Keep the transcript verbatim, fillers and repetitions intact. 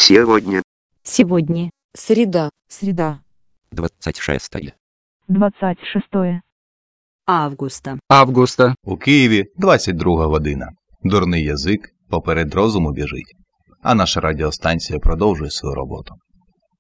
Сегодня. Сегодня. Среда. Среда. двадцать шестое. двадцять шостого Августа. Августа. У Києві двадцять друга година. Дурний язик поперед розуму біжить. А наша радіостанція продовжує свою роботу.